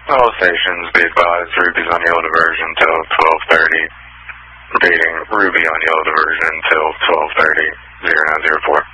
All stations be advised, Ruby's on yellow diversion until 12:30. Repeating, Ruby on yellow diversion until 12:30, 0904.